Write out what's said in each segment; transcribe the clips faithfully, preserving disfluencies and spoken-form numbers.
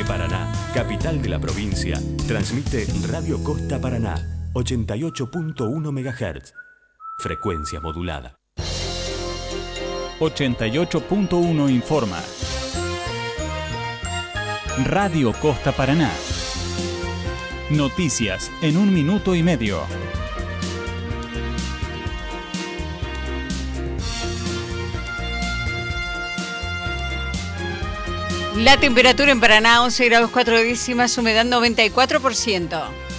Desde Paraná, capital de la provincia, transmite Radio Costa Paraná, ochenta y ocho punto uno megahertz. Frecuencia modulada. ochenta y ocho punto uno informa. Radio Costa Paraná. Noticias en un minuto y medio. La temperatura en Paraná, once grados cuatro décimas, humedad noventa y cuatro por ciento.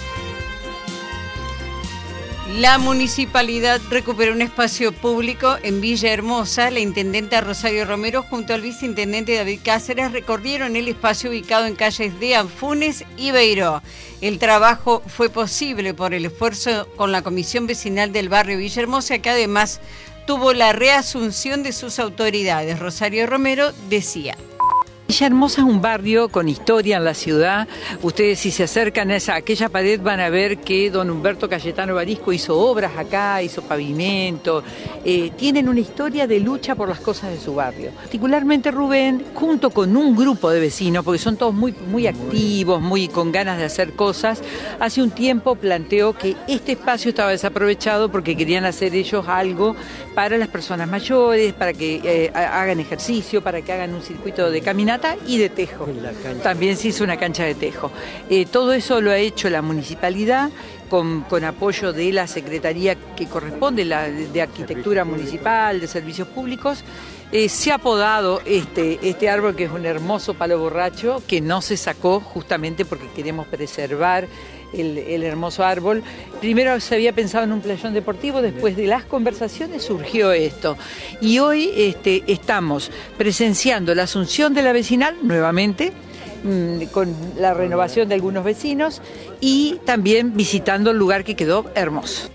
La municipalidad recuperó un espacio público en Villahermosa. La intendenta Rosario Romero junto al viceintendente David Cáceres recorrieron el espacio ubicado en calles de Anfunes y Beiró. El trabajo fue posible por el esfuerzo con la Comisión Vecinal del barrio Villahermosa, que además tuvo la reasunción de sus autoridades. Rosario Romero decía: Villahermosa es un barrio con historia en la ciudad. Ustedes, si se acercan a esa, aquella pared, van a ver que don Humberto Cayetano Barisco hizo obras acá, hizo pavimento. Eh, tienen una historia de lucha por las cosas de su barrio. Particularmente Rubén, junto con un grupo de vecinos, porque son todos muy, muy activos, muy con ganas de hacer cosas, hace un tiempo planteó que este espacio estaba desaprovechado porque querían hacer ellos algo para las personas mayores, para que eh, hagan ejercicio, para que hagan un circuito de caminata y de tejo. También se hizo una cancha de tejo. Eh, todo eso lo ha hecho la municipalidad con, con apoyo de la Secretaría que corresponde, la de Arquitectura Municipal, de Servicios Públicos. Eh, se ha podado este, este árbol, que es un hermoso palo borracho, que no se sacó justamente porque queremos preservar el, el hermoso árbol. Primero se había pensado en un playón deportivo, después de las conversaciones surgió esto. Y hoy este, estamos presenciando la asunción de la vecinal nuevamente, mmm, con la renovación de algunos vecinos y también visitando el lugar que quedó hermoso.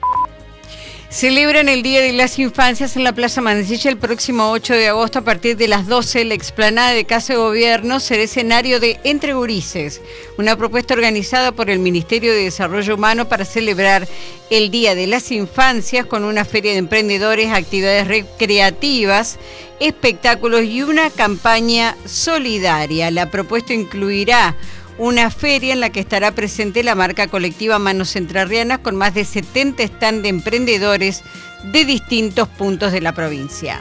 Celebran el Día de las Infancias en la Plaza Mansilla el próximo ocho de agosto a partir de las doce. La explanada de Casa de Gobierno será escenario de Entre Gurises, una propuesta organizada por el Ministerio de Desarrollo Humano para celebrar el Día de las Infancias con una feria de emprendedores, actividades recreativas, espectáculos y una campaña solidaria. La propuesta incluirá una feria en la que estará presente la marca colectiva Manos Entrerrianas con más de setenta stand de emprendedores de distintos puntos de la provincia.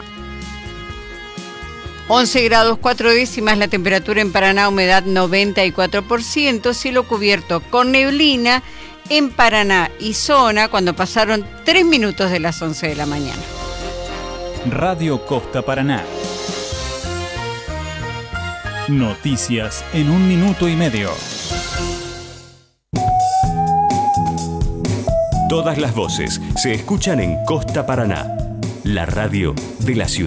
once grados cuatro décimas la temperatura en Paraná, humedad noventa y cuatro por ciento, cielo cubierto con neblina en Paraná y zona cuando pasaron tres minutos de las once de la mañana. Radio Costa Paraná. Noticias en un minuto y medio. Todas las voces se escuchan en Costa Paraná, la radio de la ciudad.